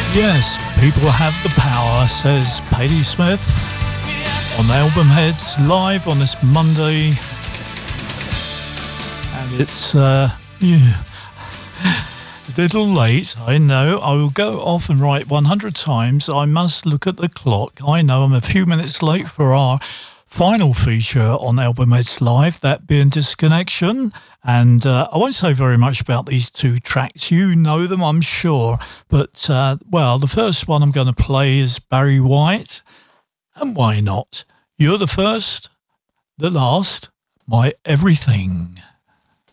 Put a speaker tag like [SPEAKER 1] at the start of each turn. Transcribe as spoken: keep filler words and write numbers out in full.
[SPEAKER 1] Yes, people have the power, says Patti Smith on Albumheads live on this Monday. And it's uh, yeah, a little late, I know. I will go off and write one hundred times. I must look at the clock. I know I'm a few minutes late for our final feature on Albumheads Live, that being Disconnection. And uh, I won't say very much about these two tracks. You know them, I'm sure. But, uh, well, the first one I'm going to play is Barry White. And why not? You're the first, the last, my everything.